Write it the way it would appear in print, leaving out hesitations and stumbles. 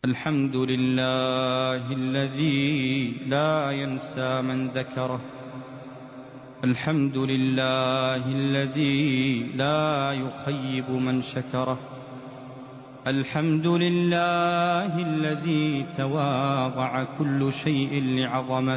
الحمد لله الذي لا ينسى من ذكره، الحمد لله الذي لا يخيب من شكره، الحمد لله الذي تواضع كل شيء لعظمته،